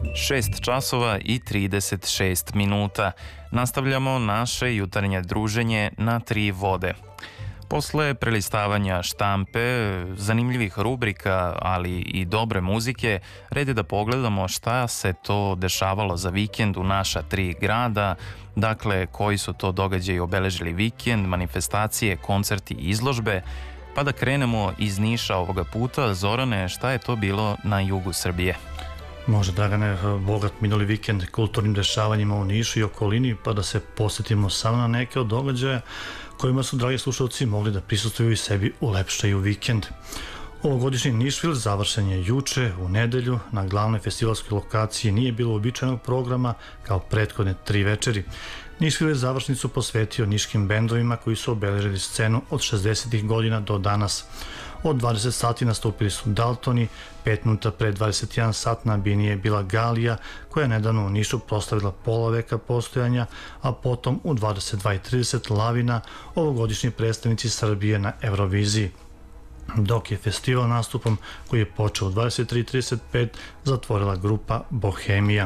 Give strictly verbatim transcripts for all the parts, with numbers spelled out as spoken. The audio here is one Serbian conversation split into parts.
šest časova i trideset šest minuta. Nastavljamo naše jutarnje druženje na tri vode. Posle prelistavanja štampe, zanimljivih rubrika, ali i dobre muzike, red je da pogledamo šta se to dešavalo za vikend u naša tri grada, dakle koji su to događaji obeležili vikend, manifestacije, koncerti i izložbe, pa da krenemo iz Niša ovoga puta. Zorane, šta je to bilo na jugu Srbije? Može, Dragane, bogat minuli vikend kulturnim dešavanjima u Nišu i okolini, pa da se posjetimo samo na neke od događaja kojima su, dragi slušalci, mogli da prisustvuju i sebi ulepšaju vikend. Ovogodišnji Nišvil završen je juče, u nedelju. Na glavnoj festivalskoj lokaciji nije bilo uobičajenog programa kao prethodne tri večeri. Nišvil je završnicu posvetio niškim bendovima koji su obeležili scenu od šezdesetih godina do danas. Od dvadeset sati nastupili su Daltoni, pet minuta pre dvadeset jedan sat na bini je bila Galija, koja je nedavno u Nišu proslavila pola veka postojanja, a potom u dvadeset dva i trideset Lavina, ovogodišnji predstavnici Srbije na Euroviziji. Dok je festival nastupom, koji je počeo u dvadeset tri i trideset pet, zatvorila grupa Bohemija.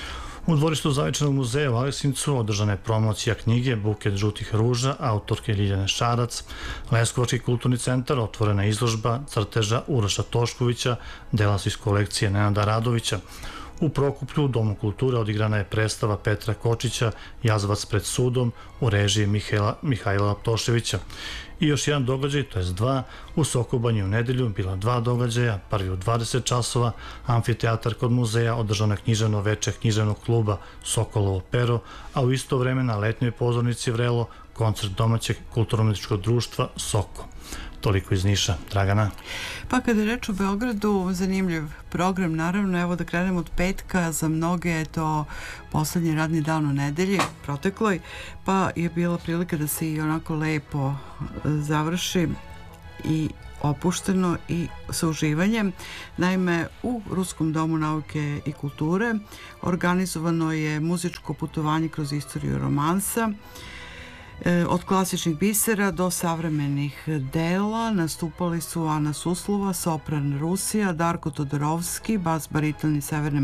U dvorištu Zavičajnog muzeja u Aleksincu održana je promocija knjige Buket žutih ruža autorke Ljiljane Šarac. Leskovački kulturni centar, otvorena izložba crteža Uroša Toškovića, dela su iz kolekcije Nenada Radovića. U Prokuplju, u Domu kulture, odigrana je predstava Petra Kočića Jazvac pred sudom u režiji Mihajla, Mihajla Laptoševića. I još jedan događaj, to je dva, u Sokobanji u nedelju bila dva događaja, prvi u dvadeset časova, amfiteatar kod muzeja, održano je književno veče književnog kluba Sokolovo pero, a u isto vreme na letnjoj pozornici vrelo koncert domaćeg kulturno-umetničkog društva Soko. Toliko iz Niša. Dragana? Pa kada je reč o Beogradu, zanimljiv program, naravno, evo da krenemo od petka, za mnoge je to poslednji radni dan u nedelji, protekloj, pa je bila prilika da se i onako lepo završi i opušteno i sa uživanjem. Naime, u Ruskom domu nauke i kulture organizovano je muzičko putovanje kroz istoriju romansa. Od klasičnih bisera do savremenih dela nastupali su Ana Suslova, sopran Rusija, Darko Todorovski, bas bariton iz Severne